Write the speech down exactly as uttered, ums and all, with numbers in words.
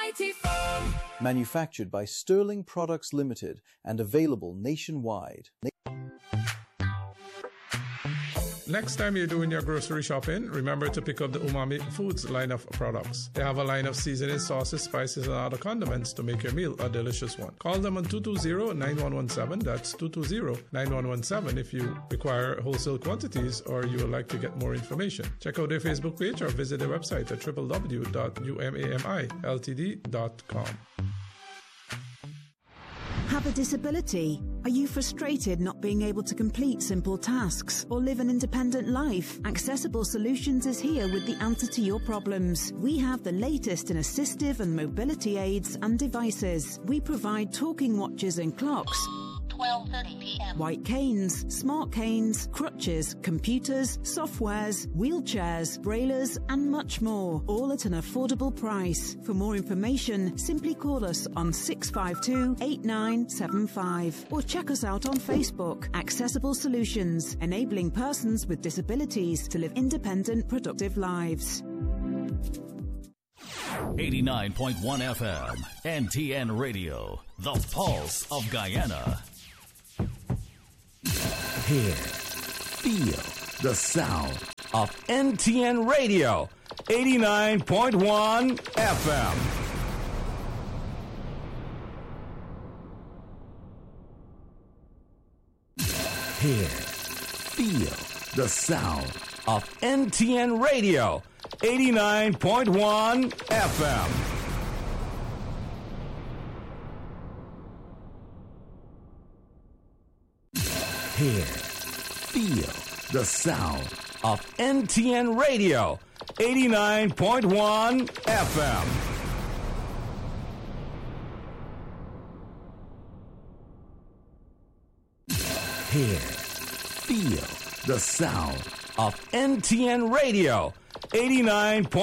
Mighty Foam. Manufactured by Sterling Products Limited and available nationwide. Next time you're doing your grocery shopping, remember to pick up the Umami Foods line of products. They have a line of seasoning, sauces, spices, and other condiments to make your meal a delicious one. Call them on two two zero, nine one one seven. That's two two zero, nine one one seven if you require wholesale quantities or you would like to get more information. Check out their Facebook page or visit their website at w w w dot u m a m i l t d dot com. Have a disability? Are you frustrated not being able to complete simple tasks or live an independent life? Accessible Solutions is here with the answer to your problems. We have the latest in assistive and mobility aids and devices. We provide talking watches and clocks, twelve thirty p m white canes, smart canes, crutches, computers, softwares, wheelchairs, brailers, and much more, all at an affordable price. For more information, simply call us on six five two, eight nine seven five or check us out on Facebook. Accessible Solutions, enabling persons with disabilities to live independent, productive lives. eighty-nine point one F M, N T N Radio, the pulse of Guyana. Hear, feel the sound of N T N Radio, eighty-nine point one F M. Hear, feel the sound of N T N Radio, eighty-nine point one F M. Hear, feel the sound of N T N Radio, eighty-nine point one F M. Hear, feel the sound of N T N Radio, eighty-nine point one